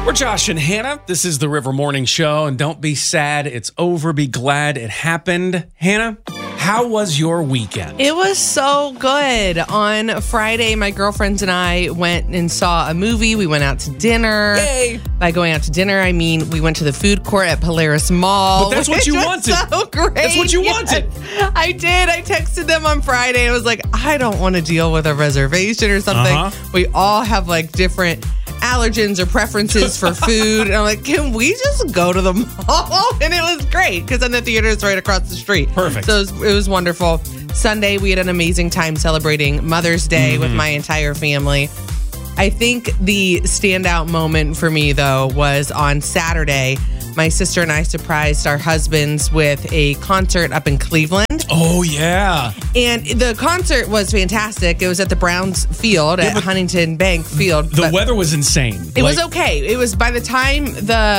We're Josh and Hannah. This is the River Morning Show, and don't be sad. It's over. Be glad it happened. Hannah, how was your weekend? It was so good. On Friday, my girlfriends and I went and saw a movie. We went out to dinner. Yay! By going out to dinner, I mean we went to the food court at Polaris Mall. But that's what you wanted. So great. That's what you wanted. I did. I texted them on Friday. I was like, I don't want to deal with a reservation or something. We all have like different allergens or preferences for food. And I'm like, can we just go to the mall? And it was great because then the theater is right across the street. Perfect. So it was wonderful. Sunday, we had an amazing time celebrating Mother's Day with my entire family. I think the standout moment for me, though, was on Saturday. My sister and I surprised our husbands with a concert up in Cleveland. Oh, yeah. And the concert was fantastic. It was at the Browns Field at Huntington Bank Field. The weather was insane. It was okay. It was by the time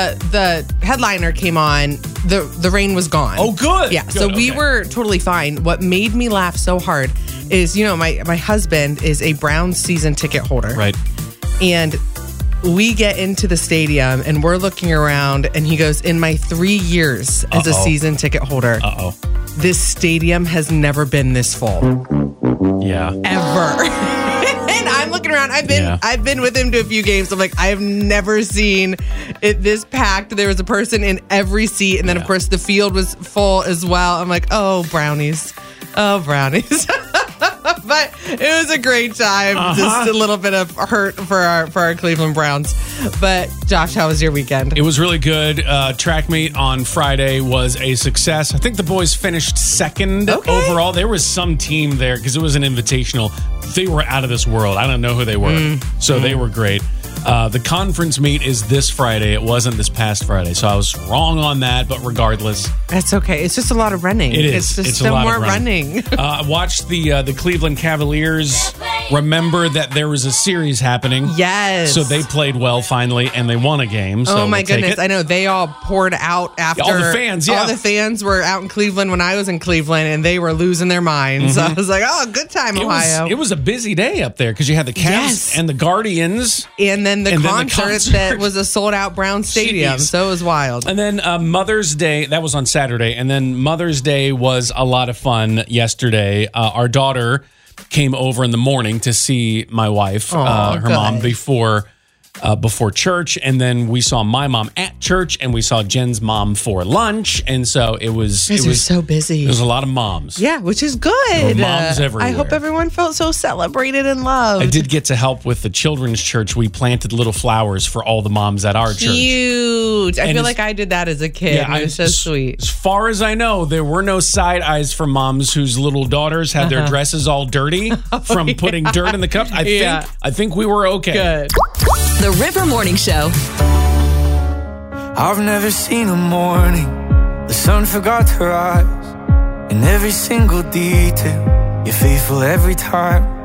the headliner came on, the rain was gone. Oh, good. Yeah, Good. so we were totally fine. What made me laugh so hard is, my husband is a Browns season ticket holder. Right. And we get into the stadium and we're looking around and he goes, in my 3 years as a season ticket holder, this stadium has never been this full. Yeah. Ever. And I'm looking around. I've been with him to a few games. I'm like, I have never seen it this packed. There was a person in every seat. And then, of course, the field was full as well. I'm like, oh, brownies. Oh, brownies. But it was a great time. Just a little bit of hurt for our Cleveland Browns. But Josh, how was your weekend? It was really good. Track meet on Friday was a success. I think the boys finished second overall. There was some team there because it was an invitational. They were out of this world. I don't know who they were. So they were great. The conference meet is this Friday. It wasn't this past Friday. So I was wrong on that, but regardless. That's okay. It's just a lot of running. It is. It's just no more running. I watched the Cleveland Cavaliers. Remember that there was a series happening. Yes. So they played well finally, and they won a game. So oh, my goodness. I know. They all poured out after. All the fans, All the fans were out in Cleveland when I was in Cleveland, and they were losing their minds. So I was like, oh, good time, Ohio. It was a busy day up there because you had the Cavs and the Guardians. And then the concert that was a sold-out Brown Stadium. Jeez. So it was wild. And then Mother's Day, that was on Saturday. And then Mother's Day was a lot of fun yesterday. Our daughter came over in the morning to see my wife, her mom, before church. And then we saw my mom at church, and we saw Jen's mom for lunch. And so it was so busy. There was a lot of moms. Yeah, which is good. There were moms everywhere. I hope everyone felt so celebrated and loved. I did get to help with the children's church. We planted little flowers for all the moms at our church. Cute. I feel like I did that as a kid. Yeah, it was so sweet. As far as I know, there were no side eyes from moms whose little daughters had their dresses all dirty from putting dirt in the cups. I think we were okay. Good. The River Morning Show. I've never seen a morning the sun forgot to rise. In every single detail, you're faithful every time.